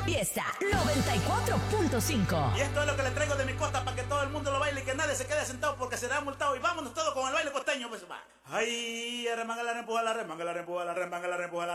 Fiesta 94.5. Y esto es lo que le traigo de mi costa para que todo el mundo lo baile y que nadie se quede sentado porque será multado. Y vámonos todos con el baile costeño, pues va. Ay, remanga la rempuja, la remanga la rempuja, la remanga la rempuja.